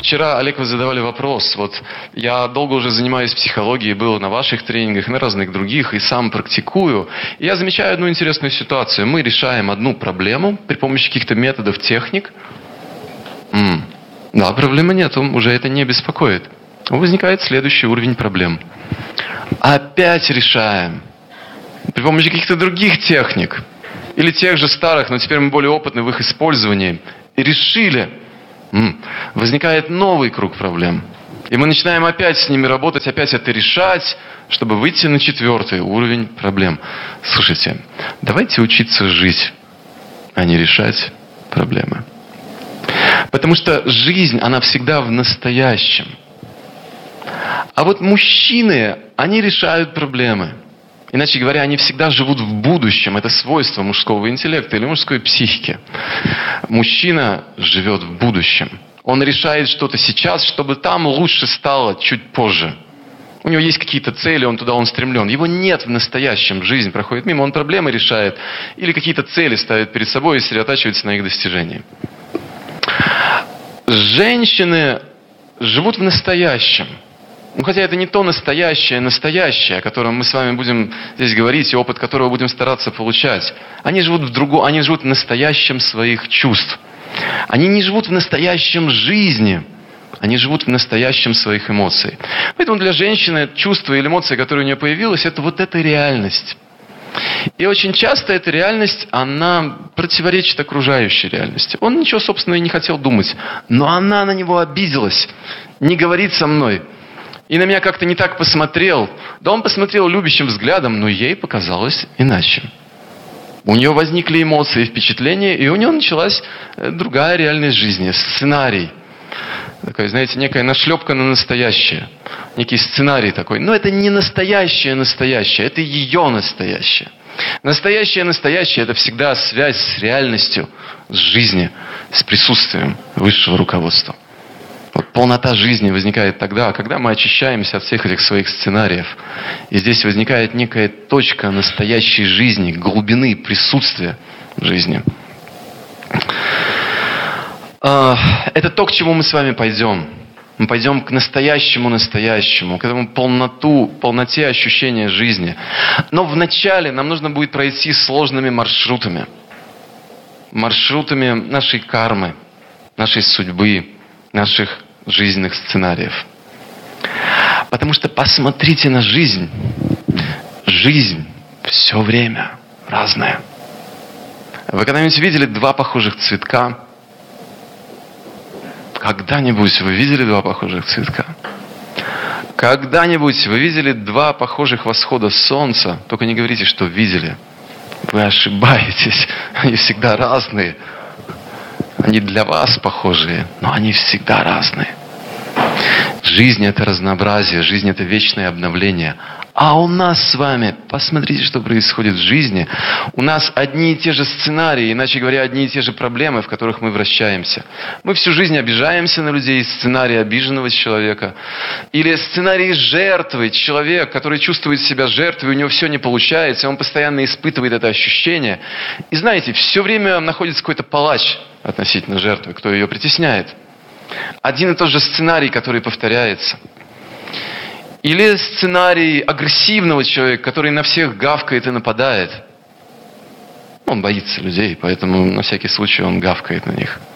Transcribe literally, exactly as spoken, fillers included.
Вчера, Олег, вы задавали вопрос. Вот я долго уже занимаюсь психологией, был на ваших тренингах, на разных других, и сам практикую. И я замечаю одну интересную ситуацию. Мы решаем одну проблему при помощи каких-то методов, техник. М-м, да, проблемы нету, уже это не беспокоит. Возникает следующий уровень проблем. Опять решаем. При помощи каких-то других техник. Или тех же старых, но теперь мы более опытны в их использовании. И решили. М-м, возникает новый круг проблем. И мы начинаем опять с ними работать, опять это решать, чтобы выйти на четвертый уровень проблем. Слушайте, давайте учиться жить, а не решать проблемы. Потому что жизнь, она всегда в настоящем. А вот мужчины, они решают проблемы. Иначе говоря, они всегда живут в будущем. Это свойство мужского интеллекта или мужской психики. Мужчина живет в будущем. Он решает что-то сейчас, чтобы там лучше стало чуть позже. У него есть какие-то цели, он туда он стремлен. Его нет в настоящем. Жизнь проходит мимо, он проблемы решает. Или какие-то цели ставит перед собой и сосредотачивается на их достижении. Женщины живут в настоящем. Ну, хотя это не то настоящее, настоящее, о котором мы с вами будем здесь говорить, и опыт которого будем стараться получать. Они живут в другом, они живут в настоящем своих чувств. Они не живут в настоящем жизни. Они живут в настоящем своих эмоций. Поэтому для женщины чувство или эмоция, которая у нее появилась, это вот эта реальность. И очень часто эта реальность, она противоречит окружающей реальности. Он ничего, собственно, и не хотел думать. Но она на него обиделась. Не говорит со мной. И на меня как-то не так посмотрел. Да он посмотрел любящим взглядом, но ей показалось иначе. У нее возникли эмоции, впечатления, и у нее началась другая реальность жизни, сценарий. Такая, знаете, некая нашлепка на настоящее. Некий сценарий такой. Но это не настоящее настоящее, это ее настоящее. Настоящее настоящее – это всегда связь с реальностью, с жизнью, с присутствием высшего руководства. Вот полнота жизни возникает тогда, когда мы очищаемся от всех этих своих сценариев. И здесь возникает некая точка настоящей жизни, глубины присутствия в жизни. Это то, к чему мы с вами пойдем. Мы пойдем к настоящему настоящему, к этому полноту, полноте ощущения жизни. Но вначале нам нужно будет пройти сложными маршрутами. Маршрутами нашей кармы, нашей судьбы, наших жизненных сценариев. Потому что посмотрите на жизнь. Жизнь все время разная. Вы когда-нибудь видели два похожих цветка? Когда-нибудь вы видели два похожих цветка? Когда-нибудь вы видели два похожих восхода солнца? Только не говорите, что видели. Вы ошибаетесь. Они всегда разные. Они для вас похожие, но они всегда разные. Жизнь – это разнообразие, жизнь – это вечное обновление. А у нас с вами, посмотрите, что происходит в жизни. У нас одни и те же сценарии, иначе говоря, одни и те же проблемы, в которых мы вращаемся. Мы всю жизнь обижаемся на людей, сценарий обиженного человека. Или сценарий жертвы, человек, который чувствует себя жертвой, у него все не получается, он постоянно испытывает это ощущение. И знаете, все время находится какой-то палач относительно жертвы, кто ее притесняет. Один и тот же сценарий, который повторяется. Или сценарий агрессивного человека, который на всех гавкает и нападает. Он боится людей, поэтому на всякий случай он гавкает на них.